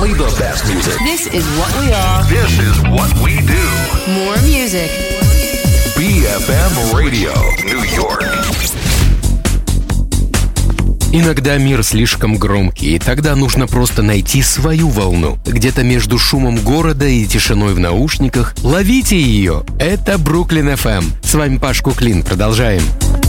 Only the best music. This is what we are. This is what we do. More music. BFM Radio, New York. Иногда мир слишком громкий, и тогда нужно просто найти свою волну. Где-то между шумом города и тишиной в наушниках. Ловите ее! Это Бруклин FM. С вами Паш Куклин. Продолжаем.